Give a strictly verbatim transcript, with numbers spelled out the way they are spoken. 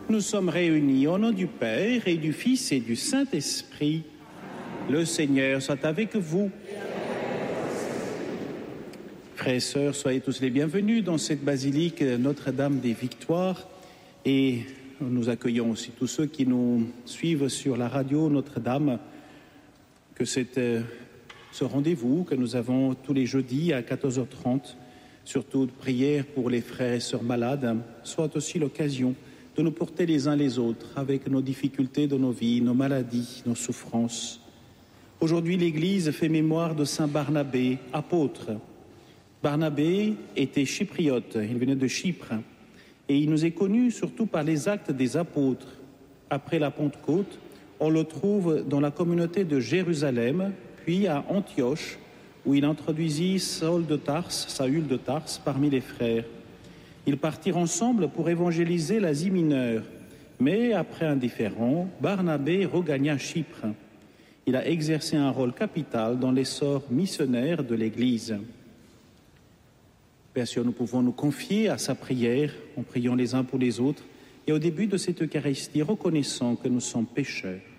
Nous sommes réunis au nom du Père et du Fils et du Saint-Esprit. Le Seigneur soit avec vous. Frères et sœurs, soyez tous les bienvenus dans cette basilique Notre-Dame des Victoires. Et nous accueillons aussi tous ceux qui nous suivent sur la radio Notre-Dame. Que cette, ce rendez-vous que nous avons tous les jeudis à quatorze heures trente, surtout de prière pour les frères et sœurs malades, soit aussi l'occasion de nous porter les uns les autres avec nos difficultés de nos vies, nos maladies, nos souffrances. Aujourd'hui, l'Église fait mémoire de Saint Barnabé, apôtre. Barnabé était chypriote, il venait de Chypre, et il nous est connu surtout par les actes des apôtres. Après la Pentecôte, on le trouve dans la communauté de Jérusalem, puis à Antioche, où il introduisit Saül de Tarse, Saül de Tarse parmi les frères. Ils partirent ensemble pour évangéliser l'Asie mineure, mais après un différend, Barnabé regagna Chypre. Il a exercé un rôle capital dans l'essor missionnaire de l'Église. Bien sûr, nous pouvons nous confier à sa prière en priant les uns pour les autres et au début de cette Eucharistie, reconnaissant que nous sommes pécheurs.